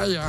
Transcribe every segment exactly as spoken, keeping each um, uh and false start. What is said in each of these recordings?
ja.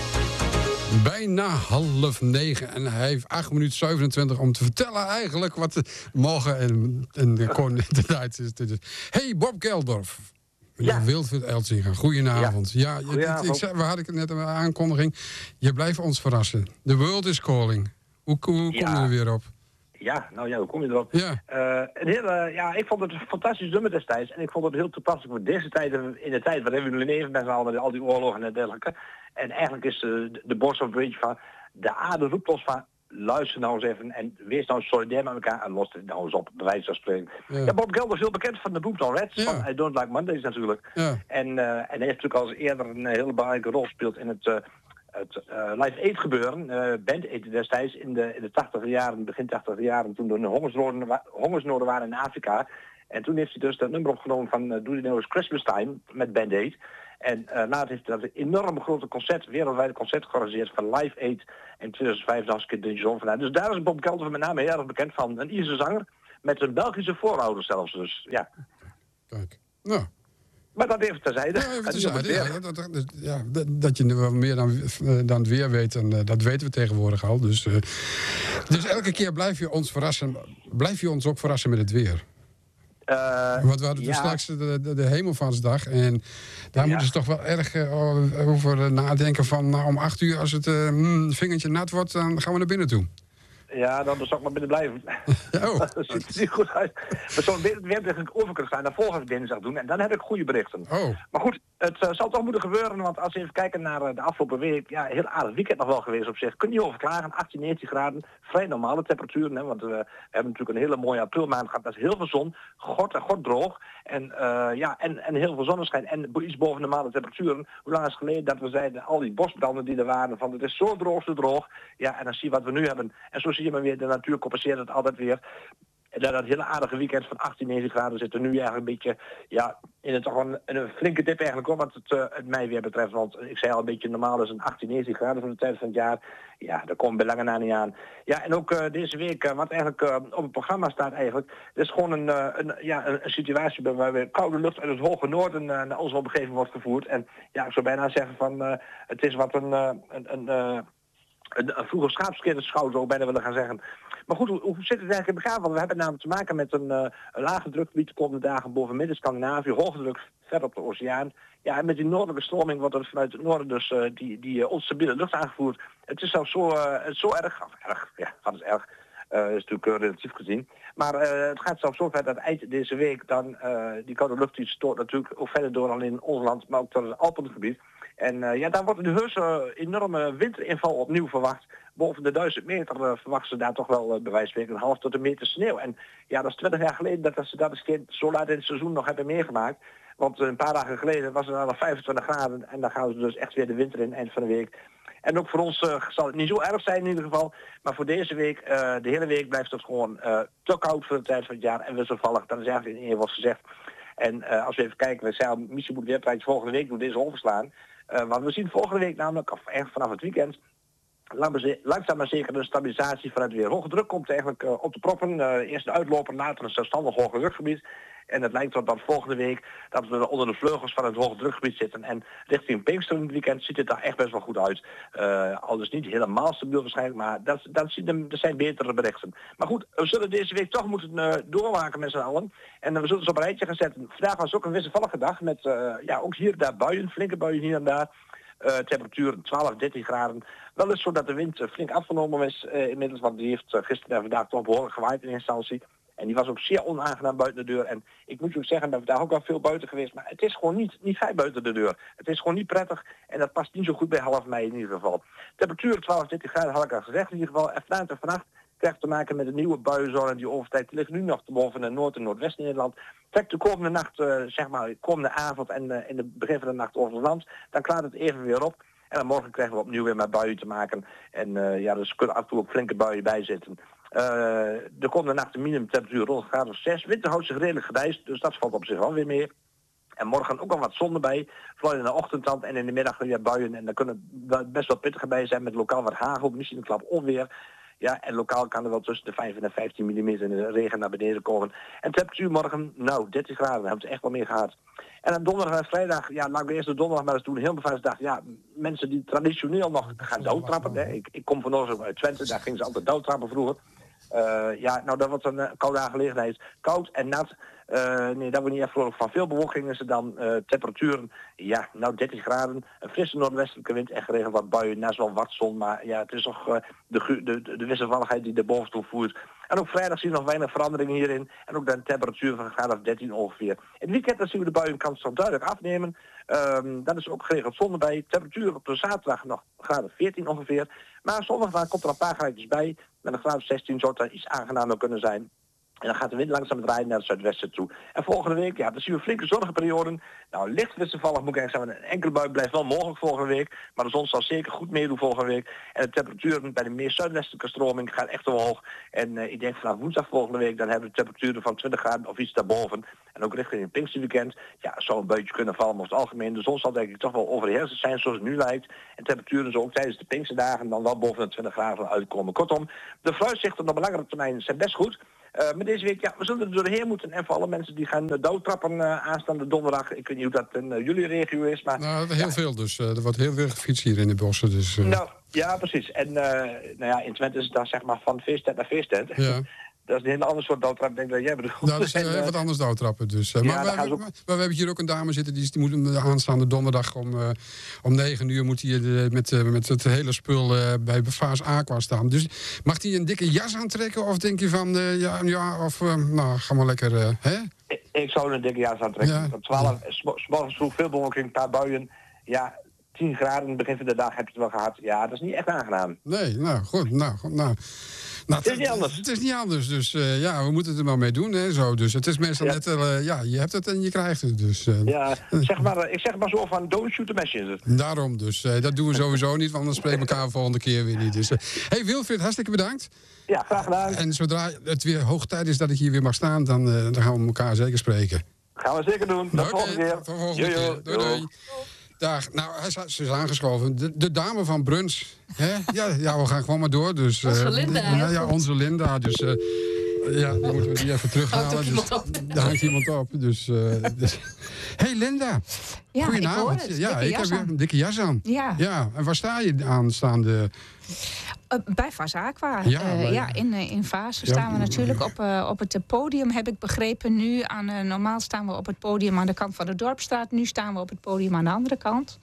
Bijna half negen. En hij heeft acht minuten zevenentwintig om te vertellen eigenlijk wat de morgen en, en de komende tijd is. Hey, Bob Geldorf. Ja. Wilfried Eltzinga, goedenavond. Ja, ja goedenavond. Ik zei, we hadden het net een aankondiging. Je blijft ons verrassen. The world is calling. Hoe, hoe kom Ja. je er weer op? Ja, nou ja, hoe kom je erop? Ja. Uh, een hele, ja, ik vond het een fantastisch nummer destijds. En ik vond het heel toepasselijk voor deze tijd, in de tijd waarin we nu leven met z'n allen, met al die oorlogen en dergelijke. En eigenlijk is de, de boodschap een beetje van, de aarde roept ons van, luister nou eens even en wees nou solidair met elkaar en los het nou eens op, bij wijze van spreken. Ja. Ja, Bob Geldof is heel bekend van de Boomtown Rats, ja. Van I Don't Like Mondays natuurlijk. Ja. En, uh, en hij heeft natuurlijk al eerder een hele belangrijke rol gespeeld in het... Uh, Het uh, Live Aid gebeuren, uh, Band Aid destijds in de, in de tachtiger jaren, begin tachtiger jaren, toen er hongersnoden, wa- hongersnoden waren in Afrika. En toen heeft hij dus dat nummer opgenomen van uh, Do You Know It's Christmas Time met Band Aid. En uh, later heeft hij dat een enorm grote concert, wereldwijde concert georganiseerd van Live Aid in tweeduizend vijf, als ik het in zo'n vanuit. Dus daar is Bob Geldof met name heel erg bekend van. Een Ierse zanger met een Belgische voorouder zelfs. Dus ja. Kijk, nou. Maar dat even terzijde. Ja, even terzijde. Ja, dat, dat, ja, dat, dat je wel meer dan, dan het weer weet, en, uh, dat weten we tegenwoordig al. Dus, uh, dus elke keer blijf je ons verrassen. Blijf je ons ook verrassen met het weer. Uh, Want we hadden ja. dus straks de, de, de Hemelvaartsdag. En daar ja. moeten ze toch wel erg uh, over nadenken van... Nou, om acht uur, als het uh, mm, vingertje nat wordt, dan gaan we naar binnen toe. Ja, dan zou ik maar binnen blijven. Oh. Dat ziet er niet goed uit. Maar zo'n weer eigenlijk over kunnen gaan, dan volgende dinsdag doen. En dan heb ik goede berichten. Oh. Maar goed, het uh, zal toch moeten gebeuren. Want als we even kijken naar uh, de afgelopen week. Ja, heel aardig weekend nog wel geweest op zich. Kun je niet over klagen. achttien, negentien graden. Vrij normale temperaturen. Hè, want uh, we hebben natuurlijk een hele mooie aprilmaand gehad. Dat is heel veel zon. God en god droog. En, uh, ja, en, en heel veel zonneschijn. En iets boven normale temperaturen. Hoe lang is het geleden dat we zeiden, al die bosbranden die er waren. Van het is zo droog, zo droog. Ja, en dan zie je wat we nu hebben. En zo zie je maar weer, de natuur compenseert het altijd weer. En dat hele aardige weekend van achttien, negentien graden zit er nu eigenlijk een beetje, ja, in het toch een, een flinke dip eigenlijk op wat het, uh, het mei weer betreft. Want ik zei al een beetje normaal is een achttien, negentien graden voor de tijd van het jaar. Ja, daar komt bij lange na niet aan. Ja, en ook uh, deze week, uh, wat eigenlijk uh, op het programma staat eigenlijk, het is gewoon een, uh, een, ja, een, een situatie waar weer koude lucht uit het hoge noorden uh, naar onze omgeving wordt gevoerd. En ja, ik zou bijna zeggen van, uh, het is wat een, uh, een, een uh, Een, een vroeger schaapskinderschouw zou ik bijna willen gaan zeggen. Maar goed, hoe, hoe zit het eigenlijk in elkaar? Want we hebben namelijk te maken met een, uh, een lage drukgebied de komende dagen boven Midden-Scandinavië, hoge druk ver op de oceaan. Ja, en met die noordelijke stroming wordt er vanuit het noorden dus uh, die, die uh, onstabiele lucht aangevoerd. Het is zelfs zo, uh, zo erg, of erg, ja, dat is erg, uh, is natuurlijk uh, relatief gezien. Maar uh, het gaat zelfs zo ver dat eind deze week dan uh, die koude lucht die stoort natuurlijk ook verder door dan in ons land, maar ook door het Alpengebied. En uh, ja, daar wordt een heuse enorme winterinval opnieuw verwacht. Boven de duizend meter uh, verwachten ze daar toch wel uh, bij wijze van spreken een half tot een meter sneeuw. En ja, dat is twintig jaar geleden dat ze dat eens zo laat in het seizoen nog hebben meegemaakt. Want uh, een paar dagen geleden was het al vijfentwintig graden en dan gaan ze dus echt weer de winter in eind van de week. En ook voor ons uh, zal het niet zo erg zijn in ieder geval. Maar voor deze week, uh, de hele week blijft het gewoon uh, te koud voor de tijd van het jaar en wisselvallig. Dat is eigenlijk in één was gezegd. En uh, als we even kijken, we zeiden misschien moet weer het volgende week doen deze overslaan. Uh, want we zien volgende week namelijk, of echt vanaf het weekend, langzaam maar zeker een stabilisatie vanuit weer. Hoge druk komt eigenlijk uh, op de proppen. Uh, eerst de uitloper, later een zelfstandig hoge drukgebied. En het lijkt erop dat volgende week dat we onder de vleugels van het hoge drukgebied zitten. En richting Pinksteren het weekend ziet het daar echt best wel goed uit. Uh, al dus niet helemaal stabiel waarschijnlijk, maar dat, dat, dat zijn betere berichten. Maar goed, we zullen deze week toch moeten uh, doormaken met z'n allen. En uh, we zullen ze op een rijtje gaan zetten. Vandaag was ook een wisselvallige dag met uh, ja, ook hier daar buien, flinke buien hier en daar. Uh, temperatuur twaalf, dertien graden. Wel is zo dat de wind uh, flink afgenomen is uh, inmiddels, want die heeft uh, gisteren en vandaag toch behoorlijk gewaaid in instantie. En die was ook zeer onaangenaam buiten de deur. En ik moet ook zeggen, ik ben vandaag ook al veel buiten geweest, maar het is gewoon niet, niet fijn buiten de deur. Het is gewoon niet prettig en dat past niet zo goed bij half mei in ieder geval. Temperatuur twaalf, dertien graden had ik al gezegd in ieder geval. En vanavond en vannacht krijgt te maken met een nieuwe buienzone die overtijd die ligt nu nog te boven in Noord- en Noordwest-Nederland. Trekt de komende nacht, uh, zeg maar, de komende avond en uh, in het begin van de nacht over het land. Dan klaart het even weer op. En dan morgen krijgen we opnieuw weer met buien te maken. En uh, ja, dus kunnen af en toe ook flinke buien bij zitten. Uh, de komende nacht de minimumtemperatuur rond graad of zes. Winter houdt zich redelijk gedijst, dus dat valt op zich wel weer meer. En morgen ook al wat zon erbij. Vooral in de ochtendstand en in de middag weer buien. En daar kunnen best wel pittige bij zijn met lokaal wat hagel, misschien een klap onweer. Ja, en lokaal kan er wel tussen de vijf en de vijftien millimeter in de regen naar beneden komen. En temperatuur morgen, nou, dertig graden, we hebben het echt wel meer gehad. En dan donderdag en vrijdag, ja, laten we eerst de donderdag maar eens doen. Heel bevast dacht, ja, mensen die traditioneel nog gaan doodtrappen. Hè. Ik, ik kom van oorsprong uit Twente, daar gingen ze altijd doodtrappen vroeger. Uh, ja, nou, dat wordt een uh, koude aangelegenheid. Koud en nat. Uh, nee, dat wordt niet echt vrolijk. Van veel bewolking is er dan uh, temperaturen, ja, nou dertig graden. Een frisse noordwestelijke wind en geregeld wat buien. Naast wel wat zon, maar ja, het is toch uh, de, de, de wisselvalligheid die er boventoe voert. En ook vrijdag zien we nog weinig verandering hierin. En ook de temperatuur van een graad of dertien ongeveer. In het weekend dan zien we de buienkans toch duidelijk afnemen. Um, dat is ook geregeld zon erbij. Temperatuur op de zaterdag nog een graad of veertien ongeveer. Maar zondag komt er een paar graadjes bij. Met een graad of zestien zou het iets aangenamer kunnen zijn. En dan gaat de wind langzaam draaien naar het zuidwesten toe. En volgende week, ja, dan zien we flinke zonnige perioden. Nou, licht wisselvallig moet ik eigenlijk zeggen. Een enkele bui blijft wel mogelijk volgende week. Maar de zon zal zeker goed meedoen volgende week. En de temperatuur bij de meer zuidwestelijke stroming gaat echt omhoog. En uh, ik denk vanaf woensdag volgende week, dan hebben we temperaturen van twintig graden of iets daarboven. En ook richting het Pinksterweekend, ja, zou een buitje kunnen vallen. Maar over het algemeen, de zon zal denk ik toch wel overheersend zijn zoals het nu lijkt. En temperaturen zo ook tijdens de Pinksterdagen dan wel boven de twintig graden uitkomen. Kortom, de vooruitzichten op de langere termijn zijn best goed. Uh, maar deze week, ja, we zullen er doorheen moeten. En voor alle mensen die gaan uh, doodtrappen uh, aanstaande donderdag. Ik weet niet hoe dat in uh, jullie regio is. Maar, nou, heel ja. veel dus. Uh, er wordt heel veel gefietst hier in de bossen. Dus, uh... Nou, ja, precies. En uh, nou ja, in Twente is het dan zeg maar van feesttent naar feesttent. Ja. Dat is een hele ander soort doodtrap, denk ik dat jij bedoelt. Nou, dat is en, heel uh, wat anders doodtrappen. Dus. Uh, ja, maar, we, ook... maar we hebben hier ook een dame zitten, die, die moet aanstaande donderdag om, uh, om negen uur moet hij uh, met, uh, met het hele spul uh, bij Vaas Aqua staan. Dus mag hij een dikke jas aantrekken? Of denk je van, uh, ja, ja, of uh, nou, ga maar lekker, uh, hè? Ik, ik zou een dikke jas aantrekken. Ja. twaalf, s morgens vroeg veel bewolking, een paar buien. Ja, tien graden, begin van de dag heb je het wel gehad. Ja, dat is niet echt aangenaam. Nee, nou, goed, nou, goed, nou. Nou, het is niet anders. Het is niet anders, dus uh, ja, we moeten het er maar mee doen. Hè, zo. Dus het is meestal ja. net, uh, ja, je hebt het en je krijgt het. Dus, uh, ja, zeg maar, ik zeg maar zo van don't shoot the messenger. Daarom dus, uh, dat doen we sowieso niet, want dan spreken we elkaar de volgende keer weer niet. Dus, uh, hey Wilfried, hartstikke bedankt. Ja, graag gedaan. En zodra het weer hoog tijd is dat ik hier weer mag staan, dan, uh, dan gaan we elkaar zeker spreken. Gaan we zeker doen, tot de volgende keer. Tot de volgende keer. Doei, doei. Dag. Nou, hij is, ze is aangeschoven. De, de dame van Bruns. Hè? Ja, ja, we gaan gewoon maar door. Dus, onze uh, Linda. Ja, ja, onze Linda. Dus uh, ja, die moeten we die even terughalen. Dus, daar hangt iemand op. Dus, uh, dus. Hey Linda. Ja, goedenavond. ik hoor het. Ja, dikke ik heb weer aan. een dikke jas aan. Ja. Ja. En waar sta je aanstaande? Uh, bij Vaas Aqua. Ja, uh, bij... ja, in, uh, in Vaas Ja, staan we natuurlijk op, uh, op het podium, heb ik begrepen. Nu aan, uh, normaal staan we op het podium aan de kant van de Dorpstraat. Nu staan we op het podium aan de andere kant.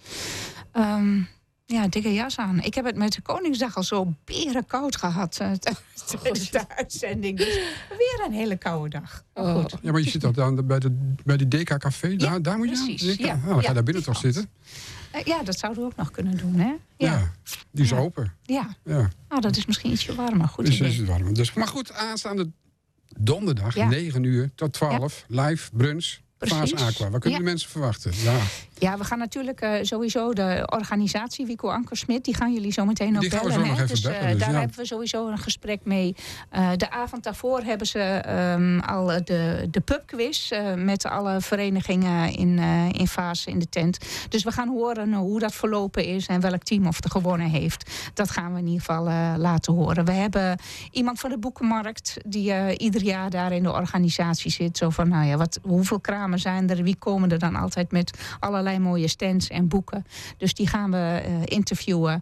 Um, ja, dikke jas aan. Ik heb het met de Koningsdag al zo berenkoud gehad uh, tijdens de uitzending. Dus weer een hele koude dag. Oh. Goed. Ja, maar je zit al aan, bij, de, bij de D K Café. Ja, daar, daar moet je precies. aan. Ja, ah, dan ga je ja, daar binnen toch zitten? Uh, ja, dat zouden we ook nog kunnen doen, hè? Ja, ja die is ja. open. Ja. Ja. Ah, dat is misschien ietsje warmer. Goed Dus idee. is het warm. Dus, maar goed, aanstaande donderdag, Ja. negen uur tot twaalf, ja. live, brunch, Vaas Aqua. Wat kunnen ja. de mensen verwachten? Ja. Ja, we gaan natuurlijk uh, sowieso de organisatie, Wico Ankersmit, die gaan jullie zo meteen ook die bellen. Gaan we zo nog hè? even Dus, bellen, uh, dus daar ja. hebben we sowieso een gesprek mee. Uh, de avond daarvoor hebben ze um, al de, de pubquiz uh, met alle verenigingen in, uh, in fase in de tent. Dus we gaan horen hoe dat verlopen is en welk team of er gewonnen heeft. Dat gaan we in ieder geval uh, laten horen. We hebben iemand van de boekenmarkt die uh, ieder jaar daar in de organisatie zit. Zo van, nou ja, wat, hoeveel kramen zijn er? Wie komen er dan altijd met allerlei mooie stands en boeken. Dus die gaan we uh, interviewen.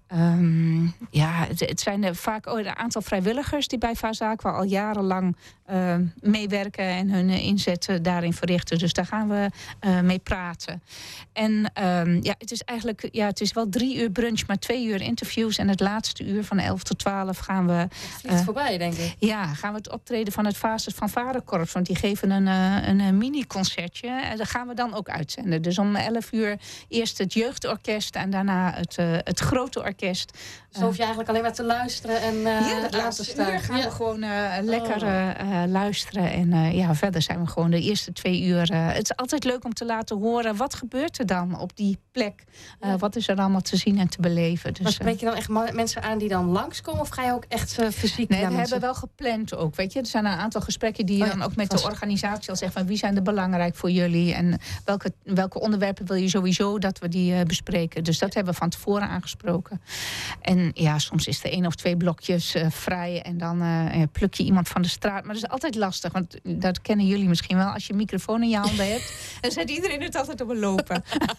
Um, ja, het, het zijn er vaak oh, een aantal vrijwilligers die bij Vaas Aqua al jarenlang uh, meewerken en hun uh, inzet uh, daarin verrichten. Dus daar gaan we uh, mee praten. En um, ja, het is eigenlijk ja, het is wel drie uur brunch, maar twee uur interviews. En het laatste uur van elf tot twaalf gaan we. Het vliegt uh, voorbij, denk ik. Ja, gaan we het optreden van het Vaas van Varenkorps. Want die geven een, uh, een, een mini-concertje. En dat gaan we dan ook uitzenden. Dus om elf uur eerst het jeugdorkest en daarna het, uh, het grote orkest. Zo hoef je eigenlijk alleen maar te luisteren en uh, ja, het laten staan. gaan ja. we gewoon uh, lekker uh, uh, luisteren. En uh, ja, verder zijn we gewoon de eerste twee uur. Uh, het is altijd leuk om te laten horen. Wat gebeurt er dan op die plek? Uh, ja. Wat is er allemaal te zien en te beleven? Dus, maar spreek je dan echt ma- mensen aan die dan langskomen? Of ga je ook echt uh, fysiek? Nee, we mensen? hebben wel gepland ook. Weet je? Er zijn een aantal gesprekken die je oh ja, dan ook met vast. de organisatie al zeggen van wie zijn er belangrijk voor jullie? En welke, welke onderwerpen onderwerpen wil je sowieso dat we die uh, bespreken. Dus dat hebben we van tevoren aangesproken. En ja, soms is er één of twee blokjes uh, vrij en dan uh, pluk je iemand van de straat. Maar dat is altijd lastig, want dat kennen jullie misschien wel. Als je een microfoon in je handen hebt, dan zet iedereen het altijd op een lopen.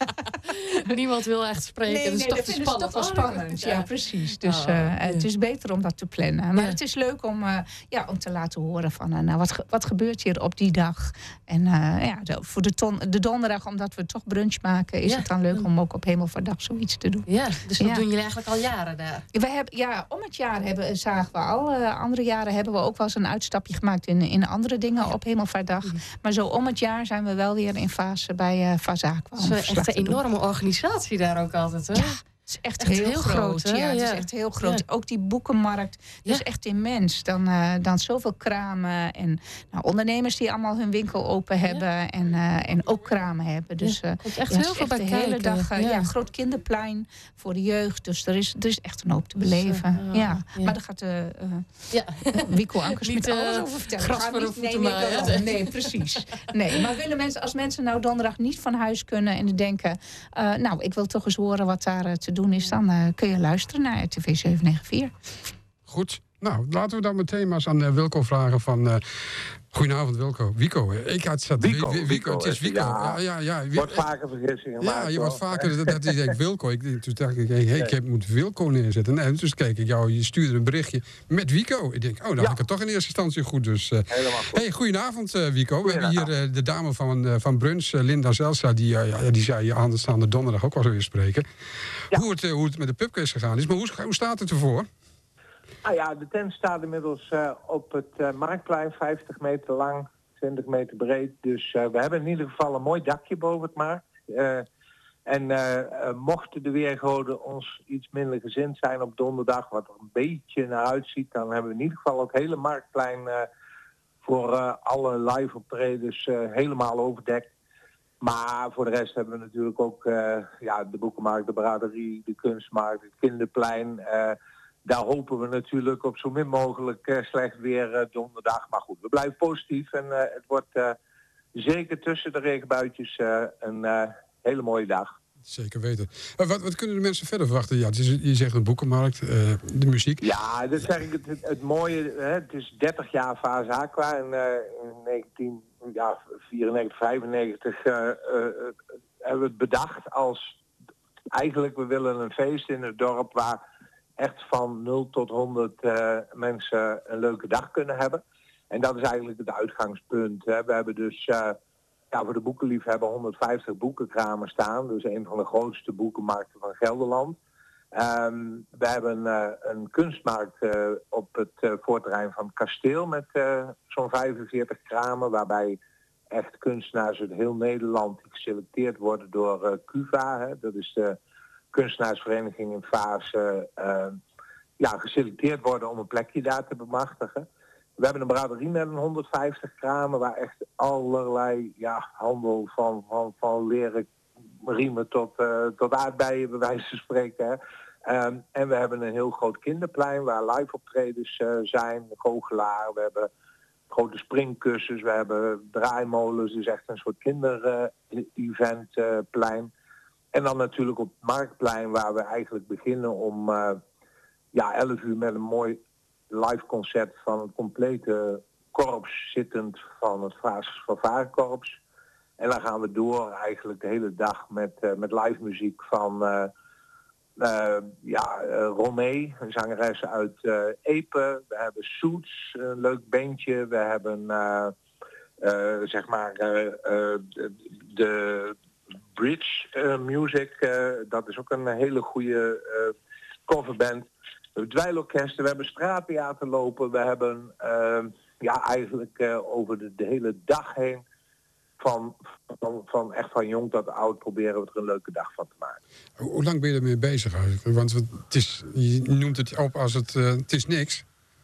Niemand wil echt spreken. Nee, dus nee, toch dat te vinden ze spannend. toch wel spannend. Ja, ja precies. Dus oh, uh, ja. het is beter om dat te plannen. Maar ja. het is leuk om, uh, ja, om te laten horen van uh, nou, wat, ge- wat gebeurt hier op die dag. En uh, ja, de, voor de, ton, de donderdag, omdat we toch brunch maken, is ja. het dan leuk om ook op Hemelvaartdag zoiets te doen. Ja, dus dat ja. doen jullie eigenlijk al jaren daar. We hebben, ja, om het jaar hebben, zagen we al. Uh, andere jaren hebben we ook wel eens een uitstapje gemaakt in, in andere dingen op Hemelvaartdag. Mm. Maar zo om het jaar zijn we wel weer in fase bij uh, Fase Aqua. Het is echt een enorme organisatie daar ook altijd, hè? Ja. Het is echt, echt heel, heel groot. groot ja, het ja. is echt heel groot. Ja. Ook die boekenmarkt, dat ja. is echt immens. Dan, uh, dan zoveel kramen en nou, ondernemers die allemaal hun winkel open hebben ja. en, uh, en ook kramen hebben. Dus ja, komt echt ja, heel veel echt bij de hele kijken. dag uh, ja. ja, een groot kinderplein voor de jeugd. Dus er is, er is echt een hoop te beleven. Uh, ja. Ja. Maar daar gaat de uh, ja. Wico Ankers met uh, alles over vertellen. Gras voor de voeten nee, nee, nee, nee, precies. Nee, maar willen mensen, als mensen nou donderdag niet van huis kunnen en denken, uh, nou, ik wil toch eens horen wat daar uh, te doen is, dan uh, kun je luisteren naar R T V zeven negen vier. Goed. Nou, laten we dan meteen maar eens aan uh, Wilco vragen van... Uh, goedenavond, Wilco. Wico. Ik had zat... Wico, Wico, Wico, het is Wico. Ja, ja, ja. Je wordt vaker vergissingen gemaakt. Ja, je wordt vaker dat, dat je denkt Wilco. Ik, toen dacht ik, hey, hey, ik moet Wilco neerzetten. En dus keek ik jou, je stuurde een berichtje met Wico. Ik denk, oh, dan ja. had ik het toch in eerste instantie goed. Dus, uh, helemaal goed. Hey, goedenavond, uh, Wico. We hebben hier uh, de dame van, uh, van Brunch, uh, Linda Zelstra, die, uh, ja, die zei je aanstaande donderdag ook wel zo weer spreken. Ja. Hoe, het, uh, hoe het met de pubquiz gegaan is. Maar hoe, hoe staat het ervoor? Ah ja, de tent staat inmiddels uh, op het uh, Marktplein, vijftig meter lang, twintig meter breed. Dus uh, we hebben in ieder geval een mooi dakje boven het markt. Uh, en uh, uh, mochten de weergoden ons iets minder gezind zijn op donderdag, wat er een beetje naar uitziet, dan hebben we in ieder geval ook het hele Marktplein uh, voor uh, alle live optredens uh, helemaal overdekt. Maar voor de rest hebben we natuurlijk ook uh, ja, de boekenmarkt, de braderie, de kunstmarkt, het kinderplein. Uh, Daar hopen we natuurlijk op zo min mogelijk uh, slecht weer uh, donderdag. Maar goed, we blijven positief. En uh, het wordt uh, zeker tussen de regenbuitjes uh, een uh, hele mooie dag. Zeker weten. Uh, wat, wat kunnen de mensen verder verwachten? Ja, het is, je zegt een boekenmarkt, uh, de muziek. Ja, dat is eigenlijk het, het mooie. Hè? Het is dertig jaar Fase Aqua. En uh, in negentien vierennegentig, vijfennegentig uh, uh, hebben we het bedacht als... Eigenlijk, we willen een feest in het dorp waar... echt van nul tot honderd uh, mensen een leuke dag kunnen hebben. En dat is eigenlijk het uitgangspunt. Hè. We hebben dus uh, ja, voor de boekenliefhebber honderdvijftig boekenkramen staan. Dus een van de grootste boekenmarkten van Gelderland. Um, we hebben uh, een kunstmarkt uh, op het uh, voorterrein van het kasteel met uh, zo'n vijfenveertig kramen. Waarbij echt kunstenaars uit heel Nederland geselecteerd worden door uh, Q V A. Hè. Dat is de kunstenaarsvereniging in Fase uh, ja, geselecteerd worden om een plekje daar te bemachtigen. We hebben een braderie met een honderdvijftig kramen waar echt allerlei ja, handel van, van, van leren riemen tot, uh, tot aardbeien bij wijze van spreken. Hè. Um, en we hebben een heel groot kinderplein waar live optredens uh, zijn, de goochelaar, we hebben grote springkussens, we hebben draaimolens, dus echt een soort kinder-eventplein. Uh, En dan natuurlijk op het Marktplein waar we eigenlijk beginnen om uh, ja, elf uur met een mooi live concert van het complete korps zittend van het Fanfarekorps. En dan gaan we door eigenlijk de hele dag met, uh, met live muziek van uh, uh, ja, uh, Romee, een zangeres uit uh, Epe. We hebben Soets, een leuk bandje. We hebben uh, uh, zeg maar uh, uh, de... Bridge uh, Music, uh, dat is ook een hele goede uh, coverband. We hebben dweilorkesten, we hebben straattheater lopen. We hebben uh, ja, eigenlijk uh, over de, de hele dag heen, van, van, van echt van jong tot oud, proberen we er een leuke dag van te maken. Hoe lang ben je ermee bezig eigenlijk? Want het is, je noemt het op als het, uh, het is niks.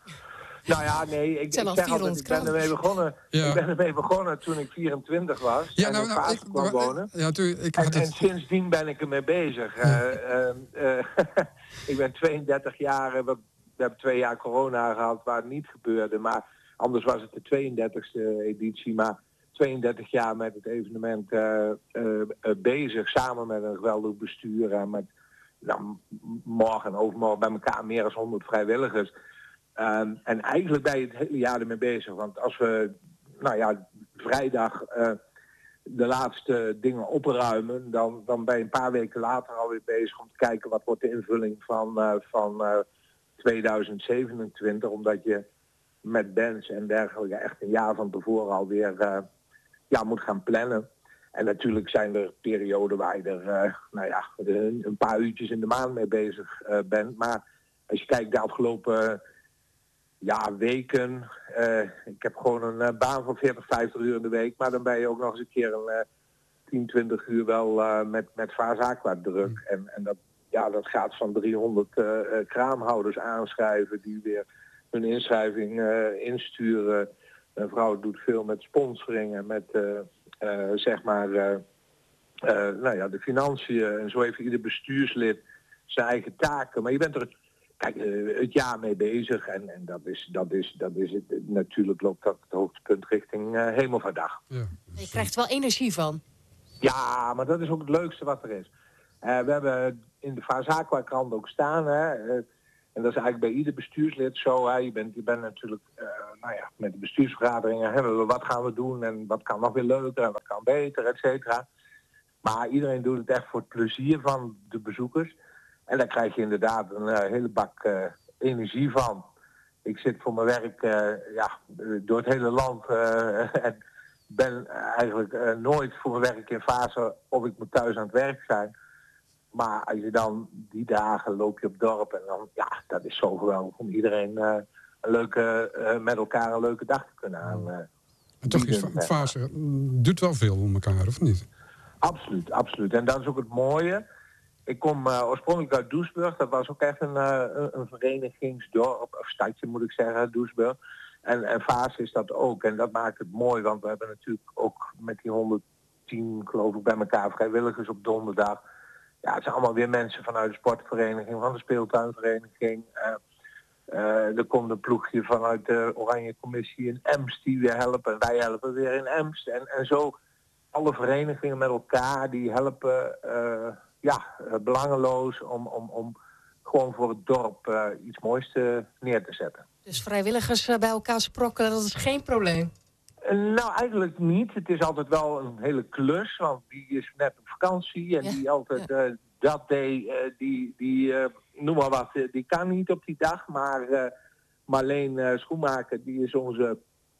Nou ja, nee, ik, ik zeg altijd, ik ben ermee begonnen. Ja. Ik ben ermee begonnen toen ik vierentwintig was. Ja, nou, en nou, ik kwam wonen. Ja, toen, ik had en, het... en sindsdien ben ik ermee bezig. Ja. Uh, uh, uh, ik ben tweeëndertig jaar, we, we hebben twee jaar corona gehad waar het niet gebeurde. Maar anders was het de tweeëndertigste editie. Maar tweeëndertig jaar met het evenement uh, uh, uh, bezig, samen met een geweldig bestuur en met nou, morgen en overmorgen bij elkaar meer dan honderd vrijwilligers. Um, en eigenlijk ben je het hele jaar ermee bezig. Want als we, nou ja, vrijdag uh, de laatste dingen opruimen, dan, dan ben je een paar weken later alweer bezig om te kijken wat wordt de invulling van, uh, van uh, tweeduizend zevenentwintig. Omdat je met bands en dergelijke echt een jaar van tevoren alweer uh, ja, moet gaan plannen. En natuurlijk zijn er perioden waar je er uh, nou ja, een paar uurtjes in de maand mee bezig uh, bent. Maar als je kijkt de afgelopen uh, ja, weken, uh, ik heb gewoon een uh, baan van veertig, vijftig uur in de week. Maar dan ben je ook nog eens een keer een uh, tien, twintig uur wel uh, met, met Vaas Aqua druk. En, en dat, ja, dat gaat van driehonderd uh, uh, kraamhouders aanschrijven die weer hun inschrijving uh, insturen. Mijn vrouw doet veel met sponsoring en met uh, uh, zeg maar uh, uh, nou ja, de financiën. En zo heeft ieder bestuurslid zijn eigen taken. Maar je bent er kijk, uh, het jaar mee bezig. En, en dat, is, dat, is, dat is het. Natuurlijk loopt dat het hoogtepunt richting uh, Hemelvaartdag. Ja. Je krijgt er wel energie van. Ja, maar dat is ook het leukste wat er is. Uh, we hebben in de Vaas Aqua krant ook staan. Hè, uh, En dat is eigenlijk bij ieder bestuurslid zo. Hè. Je, bent, je bent natuurlijk, uh, nou ja, met de bestuursvergaderingen hebben we wat gaan we doen en wat kan nog weer leuker en wat kan beter, et cetera. Maar iedereen doet het echt voor het plezier van de bezoekers. En daar krijg je inderdaad een uh, hele bak uh, energie van. Ik zit voor mijn werk uh, ja, door het hele land uh, en ben eigenlijk uh, nooit voor mijn werk in fase of ik moet thuis aan het werk zijn. Maar als je dan die dagen loop je op het dorp en dan, ja, dat is zo geweldig om iedereen uh, een leuke, uh, met elkaar een leuke dag te kunnen aan. Uh, en toch is Fase doet wel veel om elkaar, of niet? Absoluut, absoluut. En dat is ook het mooie. Ik kom uh, oorspronkelijk uit Doesburg. Dat was ook echt een, uh, een verenigingsdorp, of stadje moet ik zeggen, Doesburg. En, en Fase is dat ook. En dat maakt het mooi, want we hebben natuurlijk ook met die honderdtien, geloof ik, bij elkaar vrijwilligers op donderdag. Ja, het zijn allemaal weer mensen vanuit de sportvereniging, van de speeltuinvereniging. Uh, uh, er komt een ploegje vanuit de Oranje Commissie in Emst die weer helpen. En wij helpen weer in Emst. En, en zo alle verenigingen met elkaar die helpen, uh, ja, uh, belangeloos om, om, om gewoon voor het dorp uh, iets moois te, neer te zetten. Dus vrijwilligers uh, bij elkaar sprokkelen, dat is geen probleem? Nou, eigenlijk niet. Het is altijd wel een hele klus, want die is net op vakantie en ja, die altijd ja. uh, dat day, uh, die, die uh, noem maar wat, uh, die kan niet op die dag. Maar uh, Marleen uh, Schoenmaker, die is onze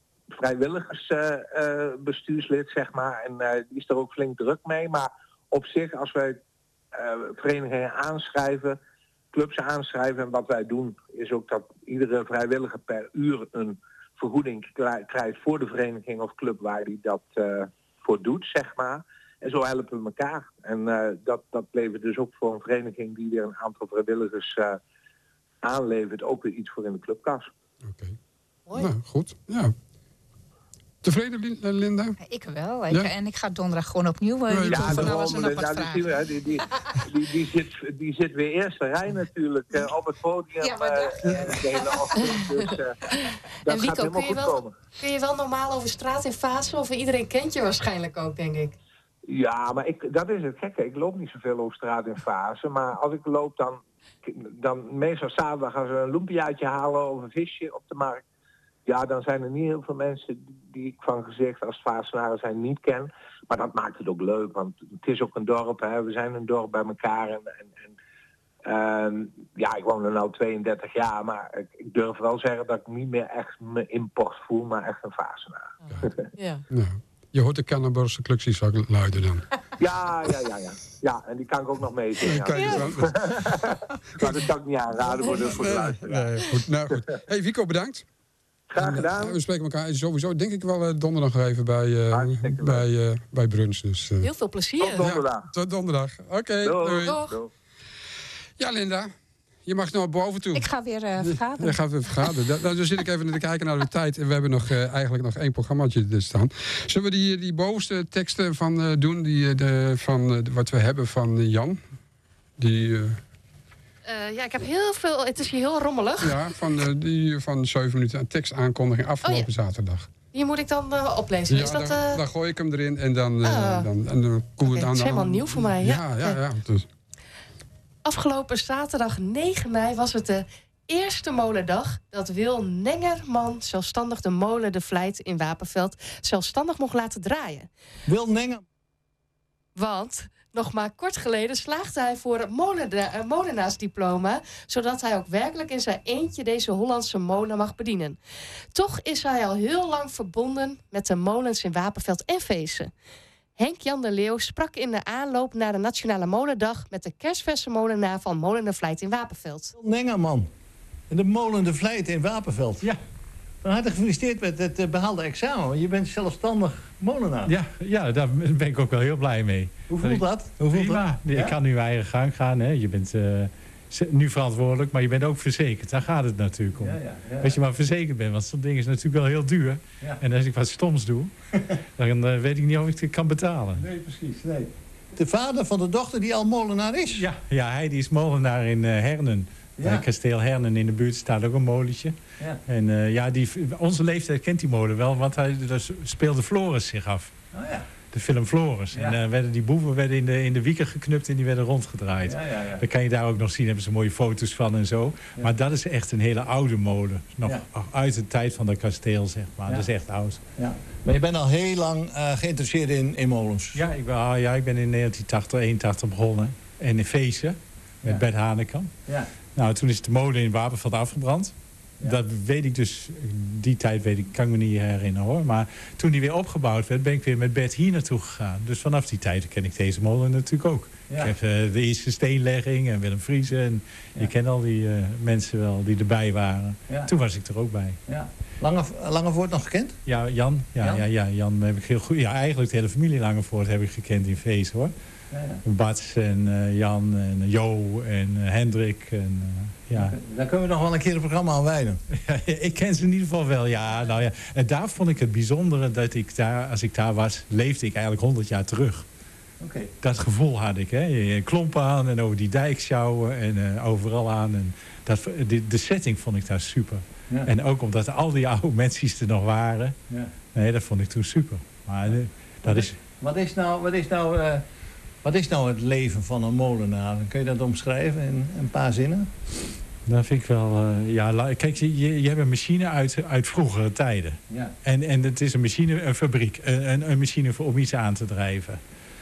vrijwilligersbestuurslid, uh, uh, zeg maar. En uh, die is er ook flink druk mee. Maar op zich, als wij uh, verenigingen aanschrijven, clubs aanschrijven en wat wij doen, is ook dat iedere vrijwilliger per uur een vergoeding krijgt voor de vereniging of club waar hij dat uh, voor doet, zeg maar. En zo helpen we elkaar. En uh, dat, dat levert dus ook voor een vereniging die weer een aantal vrijwilligers uh, aanlevert, ook weer iets voor in de clubkas. Oké. Okay. Nou, goed. Ja. Tevreden, Linda? Ik wel. Ik, ja. En ik ga donderdag gewoon opnieuw uh, ja, van de alles en nog wat ja, vragen. Die, die, die, die, zit, die zit weer eerste rij natuurlijk uh, op het podium. Ja, maar dat... uh, uh, de hele ochtend. Dus uh, dat en Wico, gaat helemaal kun je goed wel, komen. Kun je wel normaal over straat in Fase? Of iedereen kent je waarschijnlijk ook, denk ik. Ja, maar ik, dat is het gekke. Ik loop niet zoveel over straat in Fase. Maar als ik loop, dan, dan meestal zaterdag gaan ze een lumpiaatje halen of een visje op de markt. Ja, dan zijn er niet heel veel mensen die ik van gezicht als Fasenaren zijn niet ken. Maar dat maakt het ook leuk, want het is ook een dorp. Hè. We zijn een dorp bij elkaar. En, en, en uh, ja, ik woon er nu tweeëndertig jaar, maar ik, ik durf wel zeggen dat ik niet meer echt me import voel, maar echt een Fasenaar. Ja. Ja. Je hoort de Cannenborgse cluksiezak luiden dan. Ja, ja, ja, ja. Ja, en die kan ik ook nog meezingen. Ja. Ja. Maar dat kan ik niet aanraden voor de, voor de luisteraar. Nee, goed. Nou goed. Hey, Wico, bedankt. Graag gedaan. En, we spreken elkaar sowieso, denk ik wel, uh, donderdag even bij, uh, bij, uh, bij brunch. Dus, uh. Heel veel plezier. Tot donderdag. Ja, tot donderdag. Oké, okay, doei. doei. Doeg. Ja, Linda. Je mag naar boven toe. Ik ga weer uh, vergaderen. Je gaat weer vergaderen. Dan, dan zit ik even te kijken naar de tijd. En we hebben nog uh, eigenlijk nog één programmaatje staan. Zullen we die, die bovenste teksten van uh, doen? Die, de, van uh, wat we hebben van uh, Jan? Die... Uh, Uh, ja, ik heb heel veel... Het is hier heel rommelig. Ja, van, uh, die van zeven minuten een tekstaankondiging afgelopen oh, ja. zaterdag. Die moet ik dan uh, oplezen. Ja, is dat, dan, uh... dan gooi ik hem erin en dan... Uh, uh, dan, en dan okay, dan, het is helemaal nieuw voor mij. Ja, ja, ja. ja, ja dus. Afgelopen zaterdag negen mei was het de eerste molendag dat Wil Nengerman zelfstandig de molen De Vlijt in Wapenveld zelfstandig mocht laten draaien. Wil Nenger. Want nog maar kort geleden slaagde hij voor het molen, molenaarsdiploma, zodat hij ook werkelijk in zijn eentje deze Hollandse molen mag bedienen. Toch is hij al heel lang verbonden met de molens in Wapenveld en Veessen. Henk-Jan de Leeuw sprak in de aanloop naar de Nationale Molendag met de kerstverse molenaar van Molen De Vlijt in Wapenveld. Wil Nengerman. De molen De Vlijt in Wapenveld. Ja. Van harte gefeliciteerd met het behaalde examen. Want je bent zelfstandig molenaar. Ja, ja, daar ben ik ook wel heel blij mee. Hoe voelt dat? Hoe voelt Prima. dat? Je Ja? kan nu je eigen gang gaan. Hè. Je bent uh, nu verantwoordelijk, maar je bent ook verzekerd. Daar gaat het natuurlijk om. Ja, ja, ja. Als je maar verzekerd bent, want zo'n ding is natuurlijk wel heel duur. Ja. En als ik wat stoms doe, dan uh, weet ik niet of ik het kan betalen. Nee, precies. Nee. De vader van de dochter die al molenaar is? Ja, ja hij die is molenaar in uh, Hernen. Ja. Bij Kasteel Hernen in de buurt staat ook een molentje. Ja. En uh, ja, die, onze leeftijd kent die molen wel, want hij, daar speelde Floris zich af. Oh, ja. De film Floris. Ja. En uh, werden die boeven werden in de, in de wieken geknupt en die werden rondgedraaid. Ja, ja, ja. Dan kan je daar ook nog zien, hebben ze mooie foto's van en zo. Ja. Maar dat is echt een hele oude molen. Nog Ja. uit de tijd van dat kasteel, zeg maar. Ja. Dat is echt oud. Ja. Maar je bent al heel lang uh, geïnteresseerd in, in molens. Ja, ik ben, ah, ja, ik ben in negentien tachtig, eenentachtig begonnen. En in Veessen, met Ja. Bert Hanekam. Ja. Nou, toen is de molen in Wapenveld afgebrand. Ja. Dat weet ik dus, die tijd weet ik, kan ik me niet herinneren hoor. Maar toen die weer opgebouwd werd, ben ik weer met Bert hier naartoe gegaan. Dus vanaf die tijd ken ik deze molen natuurlijk ook. Ja. Ik heb uh, de eerste steenlegging en Willem Friezen. En Ja. je kent al die uh, mensen wel die erbij waren. Ja. Toen was ik er ook bij. Ja. Lange, Langevoort nog gekend? Ja, Jan. Ja, Jan? ja, ja, Jan heb ik heel goed. Ja, eigenlijk de hele familie Langevoort heb ik gekend in Vees hoor. Ja, ja. Bats en uh, Jan en Jo en uh, Hendrik. En, uh, ja. Daar kunnen we nog wel een keer een programma aan wijden. Ik ken ze in ieder geval wel, ja. Nou ja. En daar vond ik het bijzondere dat ik daar, als ik daar was, leefde ik eigenlijk honderd jaar terug. Okay. Dat gevoel had ik, hè. Je klompen aan en over die dijk sjouwen en uh, overal aan. En dat, de, de setting vond ik daar super. Ja. En ook omdat al die oude mensen er nog waren. Ja. Nee, dat vond ik toen super. Maar uh, dat is... Wat is nou, wat is nou, uh, wat is nou het leven van een molenaar? Kun je dat omschrijven in een paar zinnen? Dat vind ik wel... Uh, ja, kijk, je, je hebt een machine uit, uit vroegere tijden. Ja. En, en het is een machine, een fabriek. Een, een machine voor, om iets aan te drijven.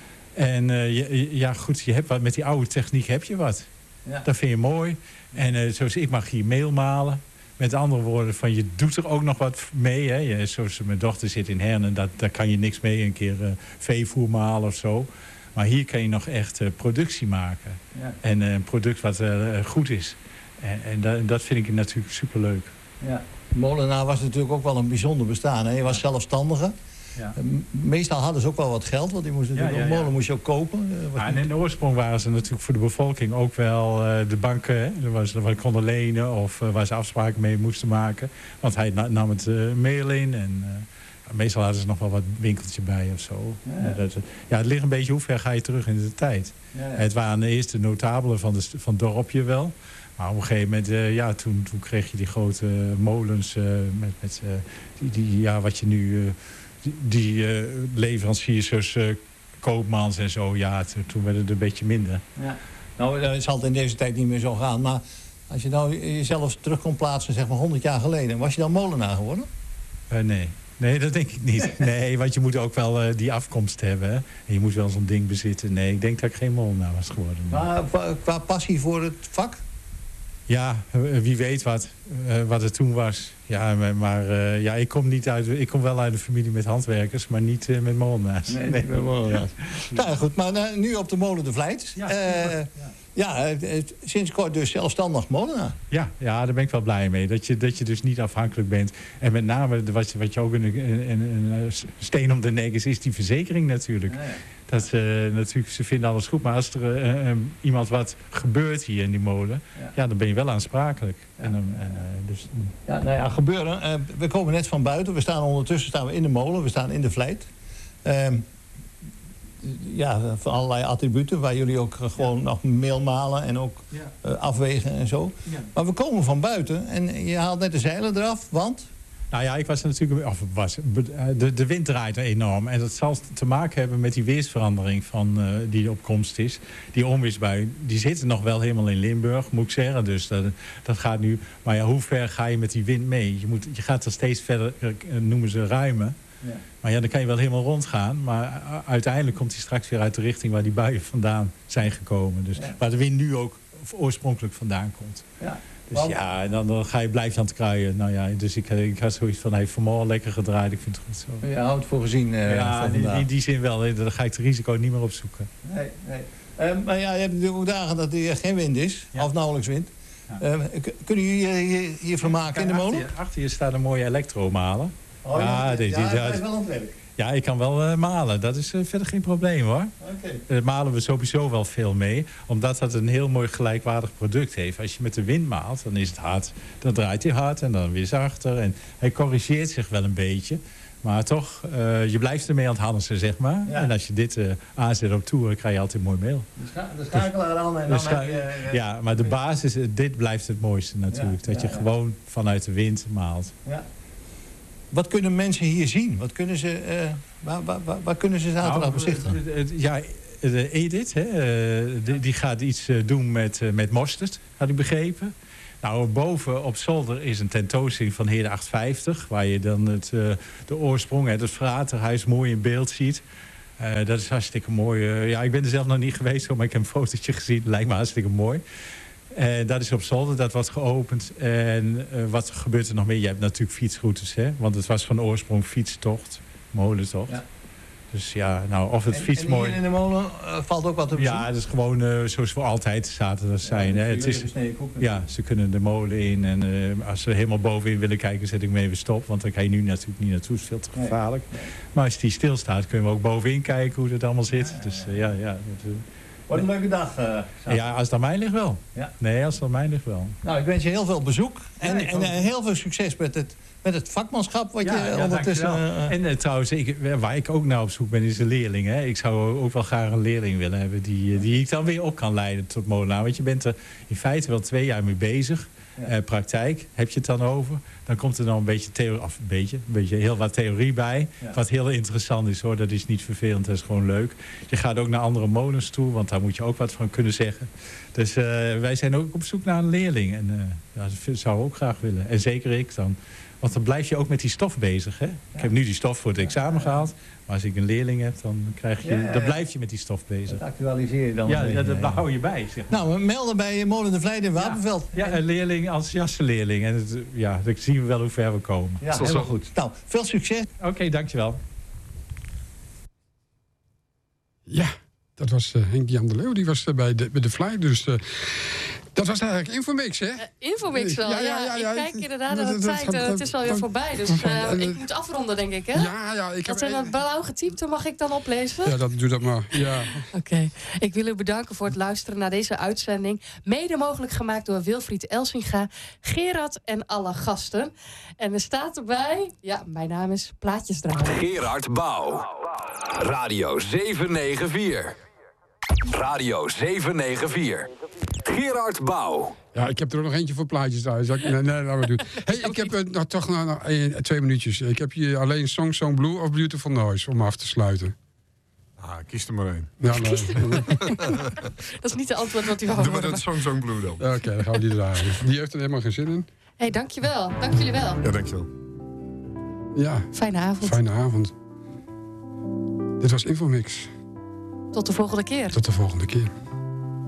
En uh, je, ja, goed, je hebt wat, met die oude techniek heb je wat. Ja. Dat vind je mooi. En uh, zoals ik mag hier meel malen. Met andere woorden, van je doet er ook nog wat mee. Hè. Je, zoals mijn dochter zit in Hernen, dat, daar kan je niks mee. Een keer uh, veevoer malen of zo. Maar hier kan je nog echt uh, productie maken. Ja. En uh, een product wat uh, goed is. En, en dat, dat vind ik natuurlijk superleuk. Ja. Molenaar was natuurlijk ook wel een bijzonder bestaan. Hè? Je was zelfstandige. Ja. Meestal hadden ze ook wel wat geld, want die moesten Ja, natuurlijk ja, molen ja. moest je ook kopen. Ja, en in de oorsprong waren ze natuurlijk voor de bevolking ook wel uh, de banken. Hè, waar ze wat konden lenen of uh, waar ze afspraken mee moesten maken. Want hij na, nam het uh, meel in en uh, meestal hadden ze nog wel wat winkeltje bij of zo. Ja. Ja, dat, ja, het ligt een beetje hoe ver ga je terug in de tijd. Ja, ja. Het waren de eerste notabelen van, de, van het dorpje wel. Maar op een gegeven moment, uh, ja, toen, toen kreeg je die grote molens uh, met, met uh, die, die, ja, wat je nu... Uh, die, die uh, leveranciers zoals uh, Koopmans en zo, ja, toen, toen werd het een beetje minder. Ja. Nou, dat zal het in deze tijd niet meer zo gaan. Maar als je nou jezelf terug kon plaatsen, zeg maar honderd jaar geleden, was je dan molenaar geworden? Uh, nee. Nee, dat denk ik niet. Nee, want je moet ook wel uh, die afkomst hebben. Hè? En je moet wel zo'n ding bezitten. Nee, ik denk dat ik geen molenaar was geworden. Nee. Maar qua, qua passie voor het vak? Ja, wie weet wat, uh, wat het toen was. Ja, maar, maar uh, ja, ik kom niet uit. Ik kom wel uit een familie met handwerkers, maar niet uh, met molenaars. Nee, nee. Met molenaars. Nou goed, maar uh, nu op de molen De Vlijt. Ja, uh, ja. ja uh, sinds kort dus zelfstandig molenaar. Ja, ja, daar ben ik wel blij mee. Dat je, dat je dus niet afhankelijk bent. En met name wat je, wat je ook een, een, een steen om de nek is, is die verzekering natuurlijk. Ja, ja. Dat, uh, natuurlijk, ze vinden alles goed, maar als er uh, uh, iemand wat gebeurt hier in die molen, ja, ja dan ben je wel aansprakelijk. Ja. En, uh, dus, ja, nou ja, gebeuren. Uh, we komen net van buiten. We staan ondertussen staan we in de molen. We staan in de Vlijt. Uh, ja, van allerlei attributen waar jullie ook gewoon ja. nog meel malen en ook ja. uh, afwegen en zo. Ja. Maar we komen van buiten en je haalt net de zeilen eraf, want? Nou ja, ik was er natuurlijk... Of was, de, de wind draait er enorm. En dat zal te maken hebben met die weersverandering van, uh, die op komst is. Die onweersbui, die zitten nog wel helemaal in Limburg, moet ik zeggen. Dus dat, dat gaat nu... Maar ja, hoe ver ga je met die wind mee? Je, moet, je gaat er steeds verder, uh, noemen ze ruimen. Ja. Maar ja, dan kan je wel helemaal rondgaan. Maar uiteindelijk komt hij straks weer uit de richting waar die buien vandaan zijn gekomen. Dus ja. Waar de wind nu ook oorspronkelijk vandaan komt. Ja. Dus Want... ja, en dan, dan ga je, blijf je aan het kruien. Nou ja, dus ik, ik had zoiets van, hey, vanmorgen lekker gedraaid. Ik vind het goed zo. Je houdt voor gezien uh, ja, van in die, die zin wel. Hè, dan ga ik het risico niet meer opzoeken. Nee, nee. Uh, maar ja, je hebt natuurlijk ook dagen dat er geen wind is. Ja. Of nauwelijks wind. Ja. Uh, kunnen jullie hier, hier, hier vermaken in de molen? Achter je, achter je staat een mooie elektromaler. Oh, ja, ja, die, die, ja, hij is wel aan het werk. Ja, ik kan wel uh, malen. Dat is uh, verder geen probleem, hoor. Okay. Daar malen we sowieso wel veel mee. Omdat dat een heel mooi gelijkwaardig product heeft. Als je met de wind maalt, dan is het hard. Dan draait hij hard en dan weer zachter. En hij corrigeert zich wel een beetje. Maar toch, uh, je blijft ermee aan het handelsen, zeg maar. Ja. En als je dit uh, aanzet op toeren, krijg je altijd mooi meel. De, scha de schakelaar aan en dan scha heb je... Uh, ja, maar de basis, dit blijft het mooiste natuurlijk. Ja, dat ja, je ja. gewoon vanuit de wind maalt. Ja. Wat kunnen mensen hier zien? Wat kunnen ze, uh, waar, waar, waar, waar kunnen ze zaterdag nou, bezichtigen? Ja, de Edith, hè, die, die gaat iets doen met, met mosterd, had ik begrepen. Nou, boven op zolder is een tentoonstelling van Heer achthonderdvijftig... waar je dan het, uh, de oorsprong, hè, het Fraterhuis mooi in beeld ziet. Uh, dat is hartstikke mooi. Uh, ja, ik ben er zelf nog niet geweest, maar ik heb een fotootje gezien. Lijkt me hartstikke mooi. En dat is op zolder, dat wordt geopend. En uh, wat gebeurt er nog meer? Je hebt natuurlijk fietsroutes, hè? Want het was van oorsprong fietstocht, molentocht. Ja. Dus ja, nou, of het en, fiets en mooi... hier in de molen uh, valt ook wat op. Ja, het is gewoon uh, zoals we altijd zaterdag zijn. Ja, hè? Het is, ja, ze kunnen de molen in. En uh, als ze helemaal bovenin willen kijken, zet ik me even stop. Want dan kan je nu natuurlijk niet naartoe, het is veel te gevaarlijk. Nee, nee. Maar als die stilstaat, kunnen we ook bovenin kijken hoe het allemaal zit. Ja, ja, ja. Dus uh, ja, ja. Dat, uh, Wat een leuke dag. Uh, ja, als het aan mij ligt wel. Ja. Nee, als het aan mij ligt wel. Nou, ik wens je heel veel bezoek. En, ja, en uh, heel veel succes met het, met het vakmanschap wat ja, je ja, ondertussen... Uh, en uh, trouwens, ik, waar ik ook naar op zoek ben, is een leerling. Hè. Ik zou ook wel graag een leerling willen hebben die, die ik dan weer op kan leiden tot molenaar. Want je bent er in feite wel twee jaar mee bezig. Ja. Uh, praktijk, heb je het dan over. Dan komt er dan een beetje theorie, of een beetje, een beetje heel wat theorie bij. Ja. Wat heel interessant is, hoor. Dat is niet vervelend, dat is gewoon leuk. Je gaat ook naar andere molens toe, want daar moet je ook wat van kunnen zeggen. Dus uh, wij zijn ook op zoek naar een leerling. En uh, ja, dat zou ik ook graag willen. En zeker ik dan. Want dan blijf je ook met die stof bezig. Hè? Ja. Ik heb nu die stof voor het examen ja, ja. gehaald. Maar als ik een leerling heb, dan, krijg je, ja, ja, ja. dan blijf je met die stof bezig. Dat actualiseer je dan. Ja, ja, dat ja. hou je bij. Zeg maar. Nou, we melden bij Molen de Vlijt in Wapenveld. Ja, ja, een leerling, enthousiaste leerling. En het, ja, dan zien we wel hoe ver we komen. Ja, dat is wel goed. Nou, veel succes. Oké, okay, dankjewel. Ja, dat was uh, Henk-Jan de Leeuw. Die was uh, bij, de, bij de Vlijt. Dus... Uh, Dat was eigenlijk Infomix, hè? Uh, Infomix wel, ja. ja, ja, ja. Ik kijk inderdaad naar de tijd. Uh, het is alweer voorbij, dus uh, ik moet afronden, denk ik, hè? Ja, ja. Ik Wat heb dat blauw getypt, mag ik dan oplezen? Ja, dat, doe dat maar, ja. Oké. Okay. Ik wil u bedanken voor het luisteren naar deze uitzending. Mede mogelijk gemaakt door Wilfried Elsinga, Gerard en alle gasten. En er staat erbij... Ja, mijn naam is Plaatjes Draaien. Gerard Bouw. Radio zeven negen vier. Radio zeven negen vier. Gerard Bouw. Ja, ik heb er ook nog eentje voor plaatjes thuis. Nee, nee, nee, laten we doen. Hey, ik heb uh, nou, toch nog, nog uh, twee minuutjes. Ik heb hier alleen Song Song Blue of Beautiful Noise om af te sluiten. Ah, kies er maar één. Ja, nee. Dat is niet de antwoord wat u wou horen. Doe maar dat Song Song Blue dan. Oké, okay, dan gaan we die draaien. Die heeft er helemaal geen zin in. Hé, hey, dankjewel. Dank jullie wel. Ja, dankjewel. Ja. Fijne avond. Fijne avond. Dit was Infomix. Tot de volgende keer. Tot de volgende keer.